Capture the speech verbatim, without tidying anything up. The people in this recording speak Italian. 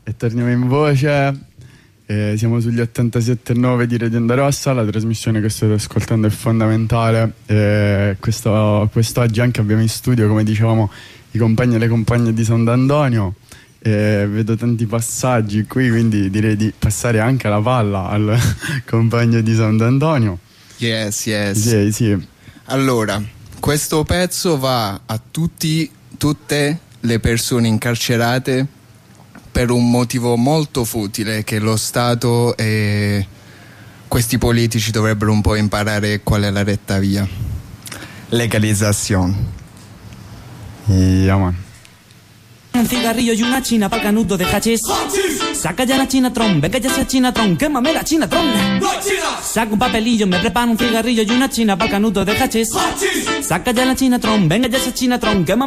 E torniamo in voce. Eh, siamo sugli ottantasette virgola nove di Radio Onda Rossa. La trasmissione che state ascoltando è fondamentale. Eh, questo, quest'oggi anche abbiamo in studio, come dicevamo, i compagni e le compagne di Sant'Antonio. Eh, vedo tanti passaggi qui, quindi direi di passare anche la palla al compagno di Sant'Antonio. Yes, yes. Sì, sì. Allora, questo pezzo va a tutti, tutte le persone incarcerate per un motivo molto futile che lo Stato e questi politici dovrebbero un po' imparare qual è la retta via. Legalizzazione. Yeah, man. Un cigarrillo y una china pa'l canuto de hachís. Saca ya la chinatron, venga ya esa chinatron, quémame la chinatron. Saca un papelillo, me preparo un cigarrillo y una china pa'l canuto de hachís. Saca ya la chinatron, venga ya esa chinatron, quémame